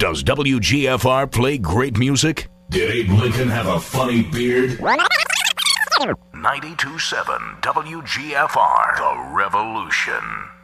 Does WGFR play great music? Did Abe Lincoln have a funny beard? 92.7 WGFR, The Revolution.